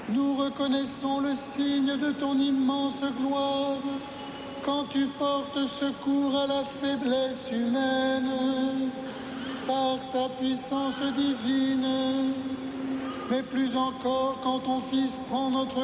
Nous reconnaissons le signe de ton immense gloire quand tu portes secours à la faiblesse humaine par ta puissance divine, mais plus encore quand ton Fils prend notre